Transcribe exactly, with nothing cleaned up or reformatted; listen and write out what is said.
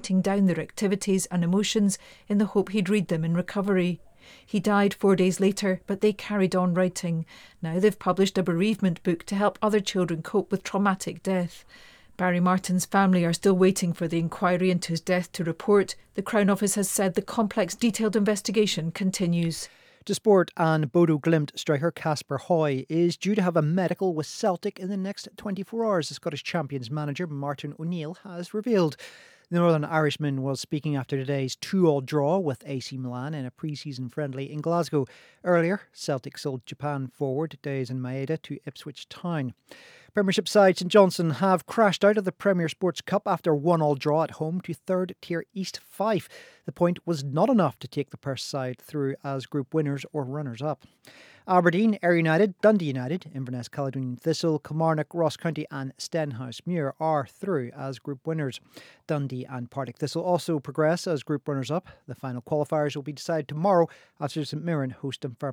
writing down their activities and emotions in the hope he'd read them in recovery. He died four days later, but they carried on writing. Now they've published a bereavement book to help other children cope with traumatic death. Barry Martin's family are still waiting for the inquiry into his death to report. The Crown Office has said the complex, detailed investigation continues. To sport, and Bodo Glimt striker Casper Hoy is due to have a medical with Celtic in the next twenty-four hours, the Scottish champions manager Martin O'Neill has revealed. The Northern Irishman was speaking after today's two-all draw with A C Milan in a pre-season friendly in Glasgow. Earlier, Celtic sold Japan forward Daisen Maeda to Ipswich Town. Premiership side St Johnstone have crashed out of the Premier Sports Cup after a one-all draw at home to third tier East Fife. The point was not enough to take the Perth side through as group winners or runners-up. Aberdeen, Ayr United, Dundee United, Inverness Caledonian Thistle, Kilmarnock, Ross County and Stenhousemuir are through as group winners. Dundee and Partick Thistle also progress as group runners-up. The final qualifiers will be decided tomorrow after St Mirren host Dunfermline.